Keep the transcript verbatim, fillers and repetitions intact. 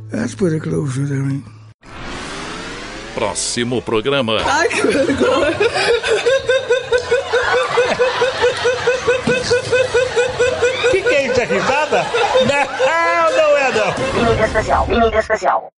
Let's put it closer to me. Próximo programa. Ai, que vergonha. Que que é isso? É risada? Não, não é não. Mídia especial, mídia especial.